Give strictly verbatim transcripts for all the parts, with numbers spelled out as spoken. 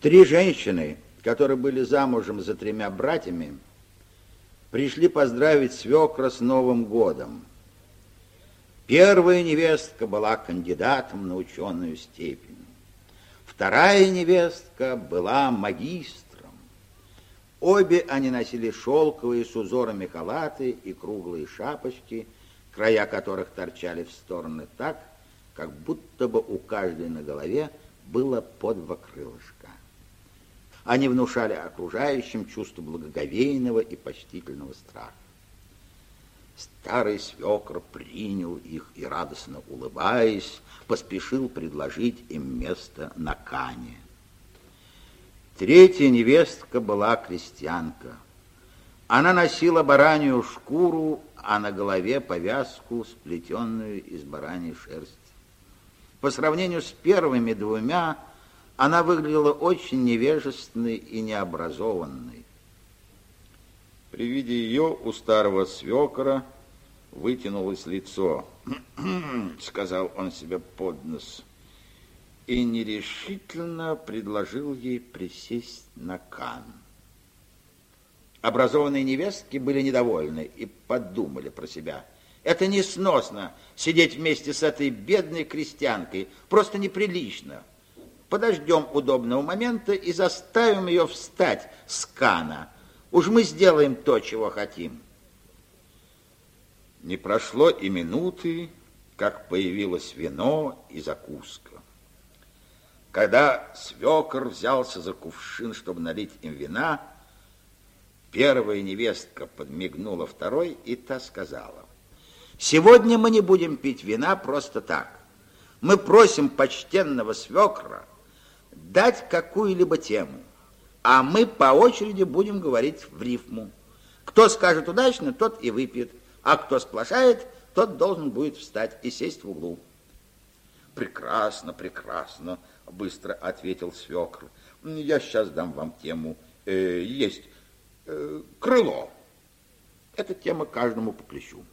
Три женщины, которые были замужем за тремя братьями, пришли поздравить свекра с Новым годом. Первая невестка была кандидатом на ученую степень. Вторая невестка была магистром. Обе они носили шелковые с узорами халаты и круглые шапочки, края которых торчали в стороны так, как будто бы у каждой на голове было по два крылышка. Они внушали окружающим чувство благоговейного и почтительного страха. Старый свекр принял их и, радостно улыбаясь, поспешил предложить им место на кане. Третья невестка была крестьянка. Она носила баранью шкуру, а на голове повязку, сплетенную из бараньей шерсти. По сравнению с первыми двумя, она выглядела очень невежественной и необразованной. При виде ее у старого свекра вытянулось лицо. Сказал он себе под нос и нерешительно предложил ей присесть на кан. Образованные невестки были недовольны и подумали про себя: это несносно сидеть вместе с этой бедной крестьянкой, просто неприлично. Подождем удобного момента и заставим ее встать с кана. Уж мы сделаем то, чего хотим. Не прошло и минуты, как появилось вино и закуска. Когда свекр взялся за кувшин, чтобы налить им вина, первая невестка подмигнула второй, и та сказала: сегодня мы не будем пить вина просто так. Мы просим почтенного свекра дать какую-либо тему, а мы по очереди будем говорить в рифму. Кто скажет удачно, тот и выпьет, а кто сплошает, тот должен будет встать и сесть в углу. Прекрасно, прекрасно, быстро ответил свекр. Я сейчас дам вам тему. Э, есть э, крыло. Эта тема каждому по плечу.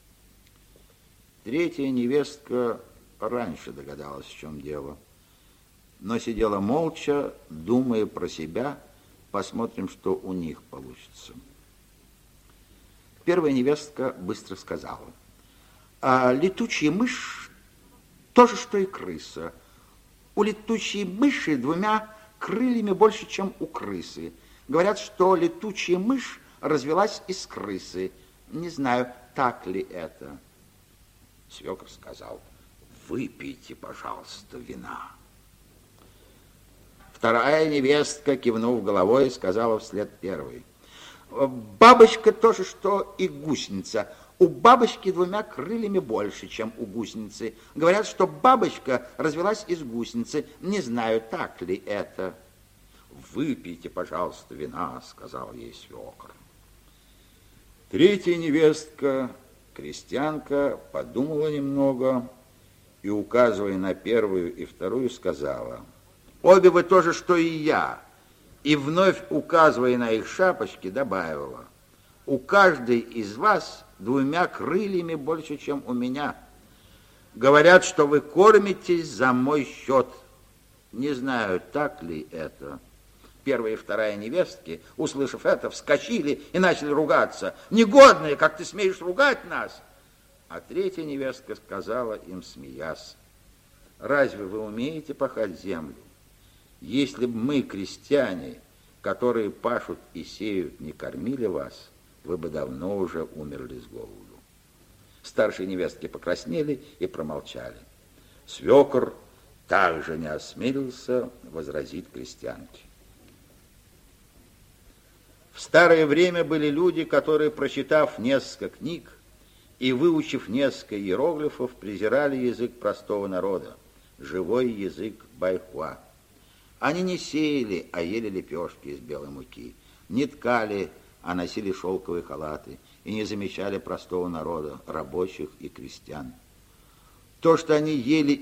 Третья невестка раньше догадалась, в чем дело, но сидела молча, думая про себя. Посмотрим, что у них получится. Первая невестка быстро сказала: а летучая мышь то же, что и крыса. У летучей мыши двумя крыльями больше, чем у крысы. Говорят, что летучая мышь развелась из крысы. Не знаю, так ли это. Свекр сказал: выпейте, пожалуйста, вина. Вторая невестка, кивнув головой, сказала вслед первой: бабочка то же, что и гусеница. У бабочки двумя крыльями больше, чем у гусеницы. Говорят, что бабочка развелась из гусеницы. Не знаю, так ли это. Выпейте, пожалуйста, вина, сказал ей свекр. Третья невестка, крестьянка, подумала немного и, указывая на первую и вторую, сказала: обе вы то же, что и я. И вновь, указывая на их шапочки, добавила: у каждой из вас двумя крыльями больше, чем у меня. Говорят, что вы кормитесь за мой счет. Не знаю, так ли это. Первая и вторая невестки, услышав это, вскочили и начали ругаться. Негодные, как ты смеешь ругать нас? А третья невестка сказала им, смеясь: разве вы умеете пахать землю? Если бы мы, крестьяне, которые пашут и сеют, не кормили вас, вы бы давно уже умерли с голоду. Старшие невестки покраснели и промолчали. Свекр также не осмелился возразить крестьянке. В старое время были люди, которые, прочитав несколько книг и выучив несколько иероглифов, презирали язык простого народа, живой язык байхуа. Они не сеяли, а ели лепешки из белой муки, не ткали, а носили шелковые халаты, и не замечали простого народа, рабочих и крестьян. То, что они ели